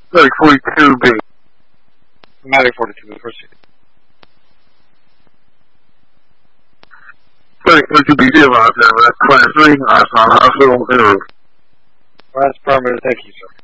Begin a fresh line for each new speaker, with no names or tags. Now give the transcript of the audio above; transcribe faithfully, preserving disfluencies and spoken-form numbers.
Medic forty-two B.
Medic forty-two B, proceed.
Medic forty-two B, zero out there. That's class three. I saw hospital error.
That's permitted. Thank you, sir.